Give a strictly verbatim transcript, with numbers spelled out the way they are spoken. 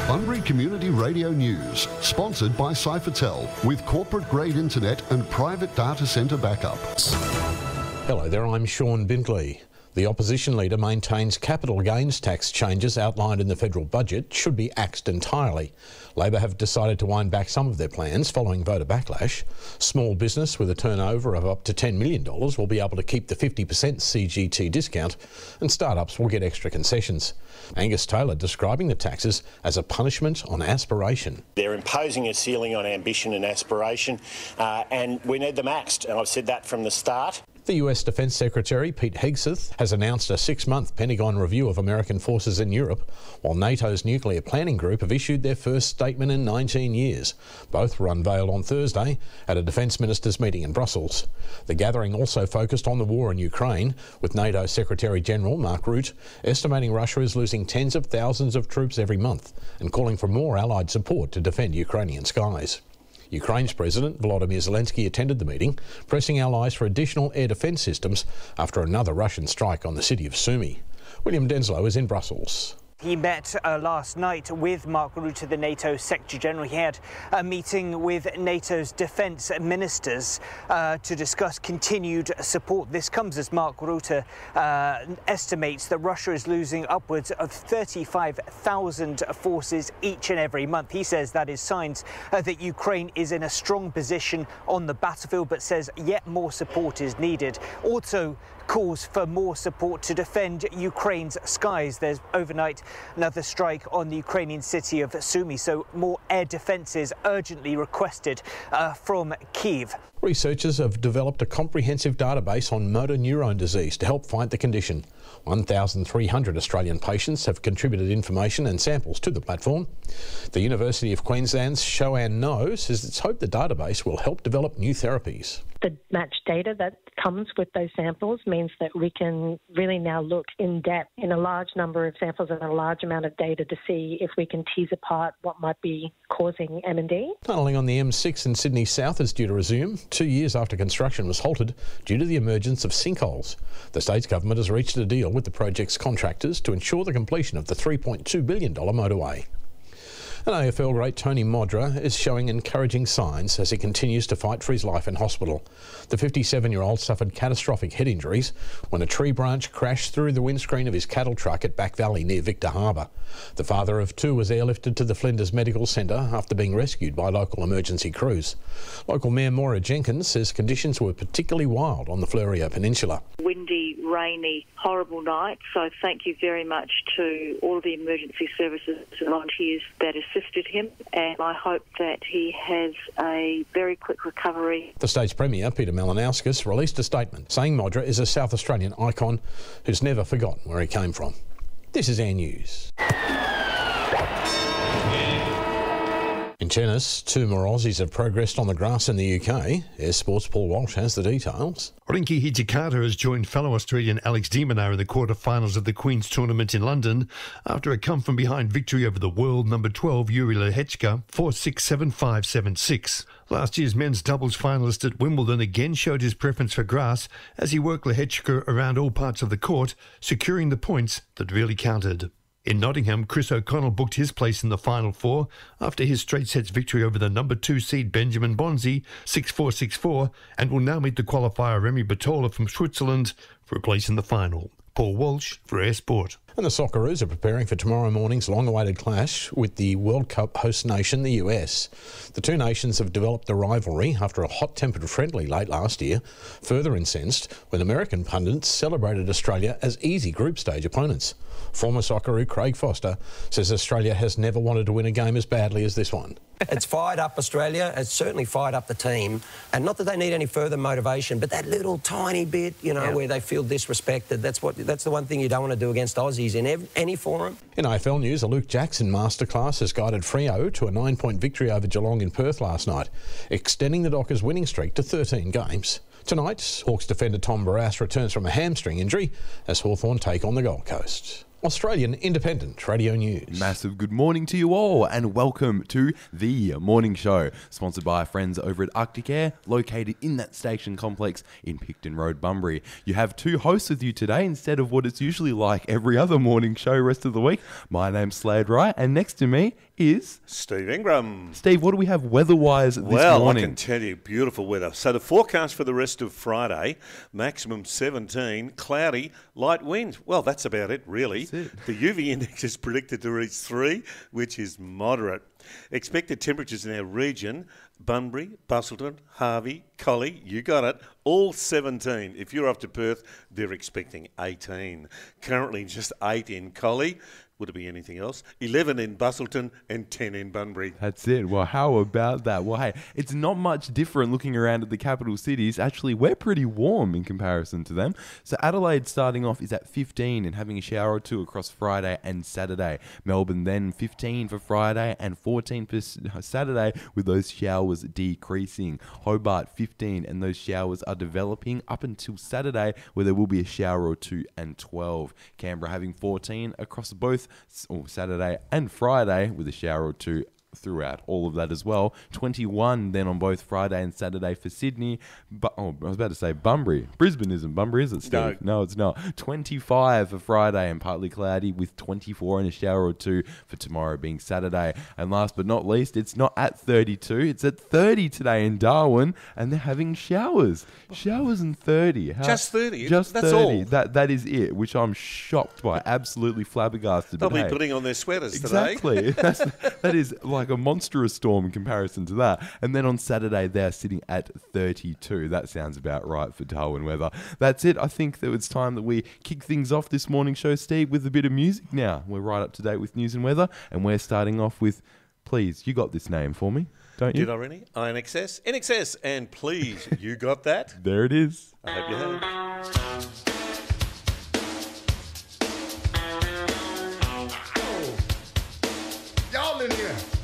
Bunbury Community Radio News, sponsored by Cyphertel, with corporate-grade internet and private data centre backup. Hello there, I'm Sean Bintley. The opposition leader maintains capital gains tax changes outlined in the federal budget should be axed entirely. Labor have decided to wind back some of their plans following voter backlash. Small business with a turnover of up to ten million dollars will be able to keep the fifty percent C G T discount, and startups will get extra concessions. Angus Taylor describing the taxes as a punishment on aspiration. They're imposing a ceiling on ambition and aspiration, uh, and we need them axed, and I've said that from the start. The U S Defence Secretary Pete Hegseth has announced a six-month Pentagon review of American forces in Europe, while NATO's Nuclear Planning Group have issued their first statement in nineteen years. Both were unveiled on Thursday at a Defence Ministers' meeting in Brussels. The gathering also focused on the war in Ukraine, with NATO Secretary-General Mark Rutte estimating Russia is losing tens of thousands of troops every month and calling for more Allied support to defend Ukrainian skies. Ukraine's President Volodymyr Zelensky attended the meeting, pressing allies for additional air defence systems after another Russian strike on the city of Sumy. William Denslow is in Brussels. He met uh, last night with Mark Rutte, the NATO Secretary-General. He had a meeting with NATO's defence ministers uh, to discuss continued support. This comes as Mark Rutte uh, estimates that Russia is losing upwards of thirty-five thousand forces each and every month. He says that is signs uh, that Ukraine is in a strong position on the battlefield, but says yet more support is needed. Also calls for more support to defend Ukraine's skies. There's overnight another strike on the Ukrainian city of Sumy, so more air defences urgently requested uh, from Kyiv. Researchers have developed a comprehensive database on motor neurone disease to help fight the condition. one thousand three hundred Australian patients have contributed information and samples to the platform. The University of Queensland's Shoan No says it's hoped the database will help develop new therapies. The matched data that comes with those samples means that we can really now look in depth in a large number of samples and a large amount of data to see if we can tease apart what might be causing M and D. Tunnelling on the M six in Sydney South is due to resume, two years after construction was halted due to the emergence of sinkholes. The state's government has reached a deal with the project's contractors to ensure the completion of the three point two billion dollars motorway. And A F L great Tony Modra is showing encouraging signs as he continues to fight for his life in hospital. The fifty-seven-year-old suffered catastrophic head injuries when a tree branch crashed through the windscreen of his cattle truck at Back Valley near Victor Harbour. The father of two was airlifted to the Flinders Medical Centre after being rescued by local emergency crews. Local Mayor Maura Jenkins says conditions were particularly wild on the Fleurieu Peninsula. Windy, rainy, horrible night, so thank you very much to all of the emergency services and volunteers that assisted him, and I hope that he has a very quick recovery. The state's Premier, Peter Malinauskas, released a statement saying Modra is a South Australian icon who's never forgotten where he came from. This is Air News. In tennis, two more Aussies have progressed on the grass in the U K. Air Sports' Paul Walsh has the details. Rinky Hijikata has joined fellow Australian Alex de Minaur in the quarter-finals of the Queen's Tournament in London after a come-from-behind victory over the world number twelve Yuri Lehechka four six, seven five, seven six. Last year's men's doubles finalist at Wimbledon again showed his preference for grass as he worked Lehechka around all parts of the court, securing the points that really counted. In Nottingham, Chris O'Connell booked his place in the Final Four after his straight sets victory over the number two seed Benjamin Bonzi, six four, six four, and will now meet the qualifier Remy Batola from Switzerland for a place in the final. Paul Walsh for Air Sport. And the Socceroos are preparing for tomorrow morning's long-awaited clash with the World Cup host nation, the U S. The two nations have developed a rivalry after a hot-tempered friendly late last year, further incensed when American pundits celebrated Australia as easy group stage opponents. Former Socceroo Craig Foster says Australia has never wanted to win a game as badly as this one. It's fired up Australia. It's certainly fired up the team. And not that they need any further motivation, but that little tiny bit, you know, yeah. where they feel disrespected. That's what. That's the one thing you don't want to do against Aussies in ev any forum. In A F L news, a Luke Jackson masterclass has guided Freo to a nine-point victory over Geelong in Perth last night, extending the Dockers' winning streak to thirteen games. Tonight, Hawks defender Tom Barrass returns from a hamstring injury as Hawthorn take on the Gold Coast. Australian Independent Radio News. Massive good morning to you all and welcome to The Morning Show, sponsored by our friends over at Arctic Air, located in that station complex in Picton Road, Bunbury. You have two hosts with you today instead of what it's usually like every other morning show rest of the week. My name's Slade Wright and next to me is... Steve Ingram. Steve, what do we have weather-wise this well, morning? Well, I can tell you, beautiful weather. So the forecast for the rest of Friday, maximum seventeen, cloudy, light winds. Well, that's about it, really. That's it. The U V index is predicted to reach three, which is moderate. Expected temperatures in our region, Bunbury, Busselton, Harvey, Collie, you got it, all seventeen. If you're up to Perth, they're expecting eighteen. Currently just eight in Collie. Would it be anything else? eleven in Busselton and ten in Bunbury. That's it. Well, how about that? Well, hey, it's not much different looking around at the capital cities. Actually, we're pretty warm in comparison to them. So Adelaide starting off is at fifteen and having a shower or two across Friday and Saturday. Melbourne then fifteen for Friday and fourteen for Saturday, with those showers decreasing. Hobart fifteen, and those showers are developing up until Saturday, where there will be a shower or two and twelve. Canberra having fourteen across both Saturday and Friday, with a shower or two throughout all of that as well. twenty-one then on both Friday and Saturday for Sydney. But oh, I was about to say Bunbury. Brisbane isn't Bunbury, is it, Steve? No. No, it's not. twenty-five for Friday and partly cloudy, with twenty-four and a shower or two for tomorrow being Saturday. And last but not least, it's not at thirty-two, it's at thirty today in Darwin, and they're having showers. Showers and thirty. How, Just thirty? Just That's thirty. all? That, that is it, which I'm shocked by. Absolutely flabbergasted. They'll But be hey, putting on their sweaters exactly. today. That's, that is like a monstrous storm in comparison to that. And then on Saturday, they're sitting at thirty-two. That sounds about right for Darwin weather. That's it. I think that it's time that we kick things off this morning show, Steve, with a bit of music now. We're right up to date with news and weather, and we're starting off with, please, you got this name for me, don't you? Did I really? I N X S? N X S, and please, you got that? There it is. I hope you have. Y'all in here.